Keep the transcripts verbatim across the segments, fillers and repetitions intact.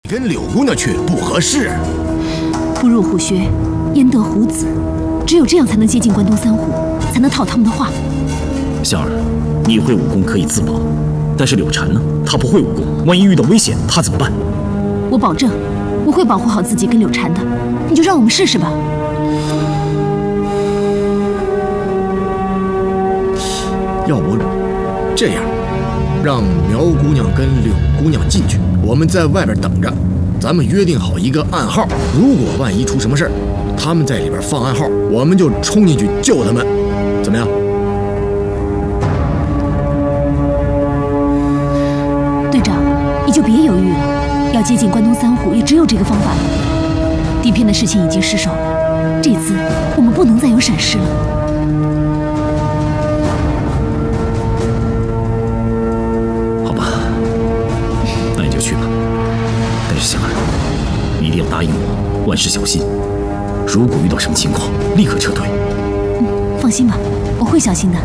跟柳姑娘去不合适。 不入虎穴，焉得虎子？只有这样才能接近关东三虎，才能套他们的话。 香儿，你会武功可以自保，但是柳蝉呢？她不会武功，万一遇到危险，她怎么办？ 我保证，我会保护好自己跟柳蝉的。你就让我们试试吧。 要不这样，让苗姑娘跟柳姑娘进去，我们在外边等着。咱们约定好一个暗号，如果万一出什么事儿，他们在里边放暗号，我们就冲进去救他们，怎么样？ 队长，你就别犹豫了，要接近关东三虎，也只有这个方法了。地片的事情已经失手了，这次我们不能再有闪失了。 好吧，那你就去吧。但是香儿，你一定要答应我，万事小心。如果遇到什么情况，立刻撤退。 嗯，放心吧，我会小心的。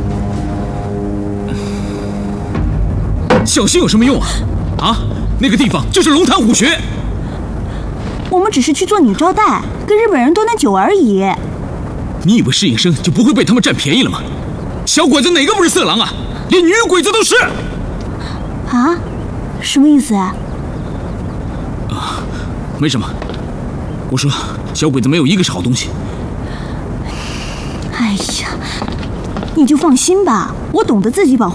小心有什么用啊？啊，那个地方就是龙潭虎穴。 我们只是去做女招待，跟日本人多拿酒而已。 你以为侍应生就不会被他们占便宜了吗？小鬼子哪个不是色狼啊？连女鬼子都是。 啊？什么意思啊？ 啊，没什么。我说，小鬼子没有一个是好东西。 哎呀，你就放心吧，我懂得自己保护